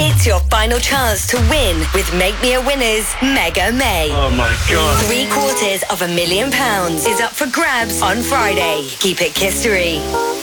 It's your final chance to win with Make Me a Winner's Mega May. Oh my God. £750,000 is up for grabs on Friday. Keep it Kistery.